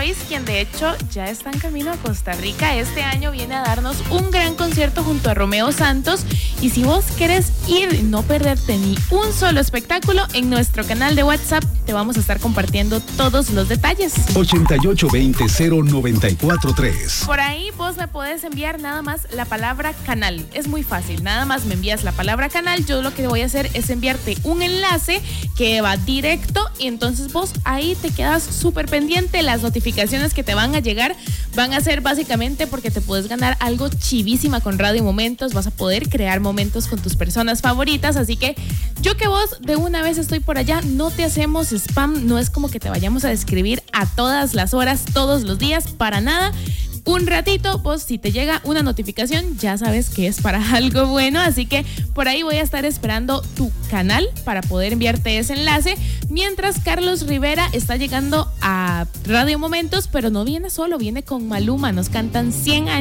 Royce, quien de hecho ya está en camino a Costa Rica. Este año viene a darnos un gran concierto junto a Romeo Santos. Y si vos querés ir y no perderte ni un solo espectáculo, en nuestro canal de WhatsApp te vamos a estar compartiendo todos los detalles. 8820-0943. Por ahí vos me podés enviar nada más la palabra canal. Es muy fácil, nada más me envías la palabra canal. Yo lo que voy a hacer es enviarte un enlace que va directo y entonces vos ahí te quedas súper pendiente. Las notificaciones que te van a llegar van a ser básicamente porque te puedes ganar algo chivísima con Radio Momentos. Vas a poder crear momentos con tus personas favoritas, así que yo que vos de una vez estoy por allá, no te hacemos spam, no es como que te vayamos a escribir a todas las horas, todos los días, para nada. Un ratito, vos si te llega una notificación ya sabes que es para algo bueno, así que por ahí voy a estar esperando tu canal para poder enviarte ese enlace, mientras Carlos Rivera está llegando a Radio Momentos, pero no viene solo, viene con Maluma, nos cantan 100 años